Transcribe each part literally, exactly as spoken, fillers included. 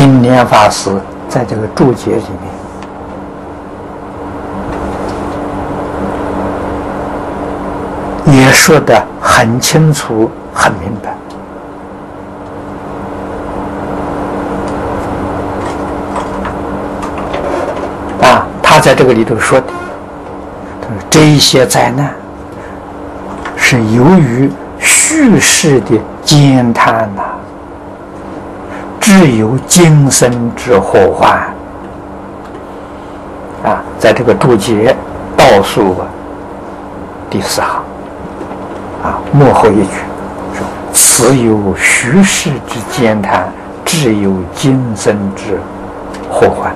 应念法师在这个注解里面也说得很清楚、很明白。啊，他在这个里头说的，他说这一些灾难是由于续世的煎贪呐、啊，只有今生之祸患。啊，在这个注解倒数啊第四行啊末后一句说：“此有虚世之煎贪，只有今生之祸患。”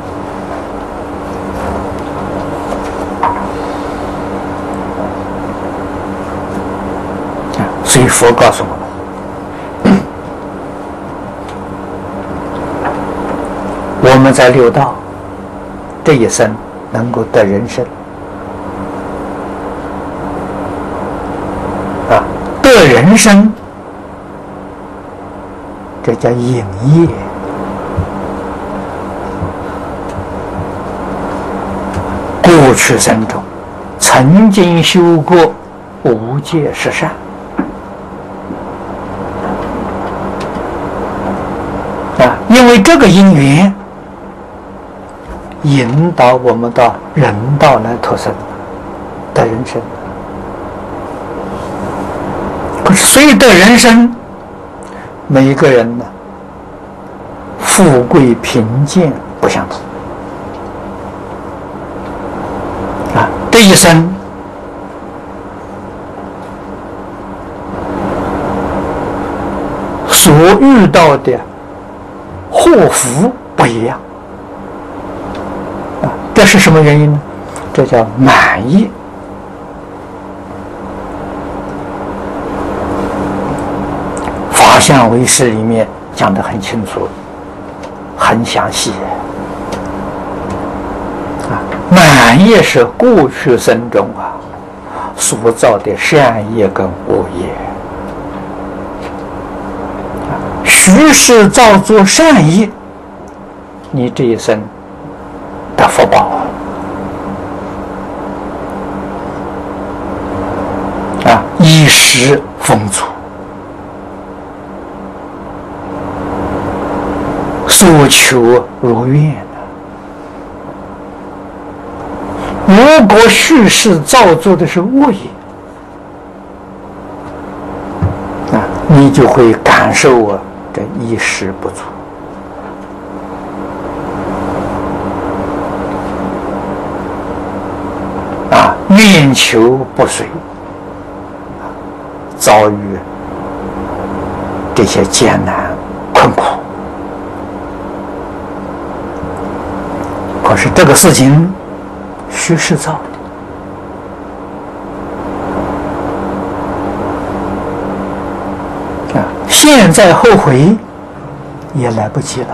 所以佛告诉我们，我们在六道这一生能够得人身啊，得人身，这叫引业。过去生中曾经修过无戒十善。因为这个因缘引导我们到人道来投生得人生，可是虽得人生，每一个人呢，富贵贫贱不相同啊，这一生所遇到的祸福不一样啊，这是什么原因呢？这叫满意。法相唯识里面讲得很清楚，很详细啊。满意是过去生中啊所造的善业跟恶业。虚世造作善业，你这一生的福报啊，衣食丰足，所求如愿。如果虚世造作的是恶业啊，你就会感受啊这衣食不足啊，愿求不遂，遭遇这些艰难困苦。可是这个事情虚实造的啊，现在后悔也来不及了。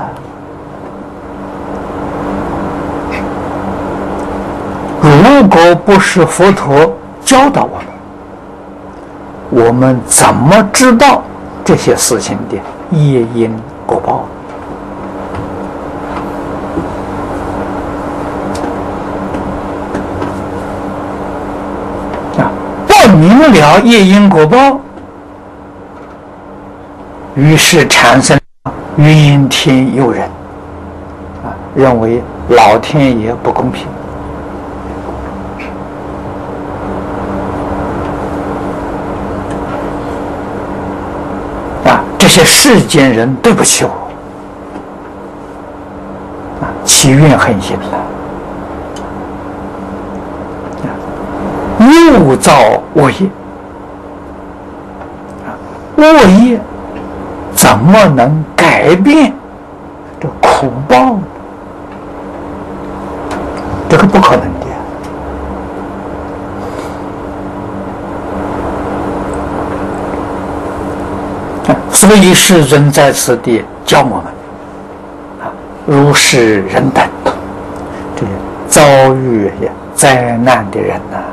如果不是佛陀教导我们，我们怎么知道这些事情的业因果报？啊，不明了业因果报，于是产生怨天尤人，啊，认为老天爷不公平。这些世间人对不起我，啊，起怨恨心了，又造恶业，啊，恶业怎么能改变这苦报呢？这个不可能的。所以世尊在此地教我们啊，如是人等，这些遭遇灾难的人呢、啊，